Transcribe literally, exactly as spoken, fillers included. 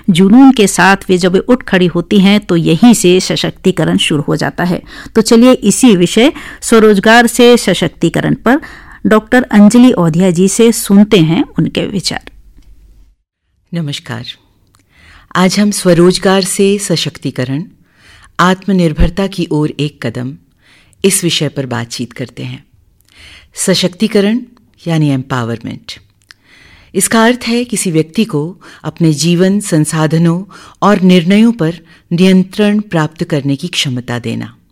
जुनून के साथ वे जब उठ खड़ी होती हैं तो यहीं से सशक्तिकरण शुरू हो जाता है। तो चलिए इसी विषय स्वरोजगार से सशक्तिकरण पर डॉक्टर अंजलि औधिया जी से सुनते हैं उनके विचार। नमस्कार। आज हम स्वरोजगार से सशक्तिकरण, आत्मनिर्भरता की ओर एक कदम, इस विषय पर बातचीत करते हैं। सशक्तिकरण यानी एम्पावरमेंट। इसका अर्थ है किसी व्यक्ति को अपने जीवन, संसाधनों और निर्णयों पर नियंत्रण प्राप्त करने की क्षमता देना।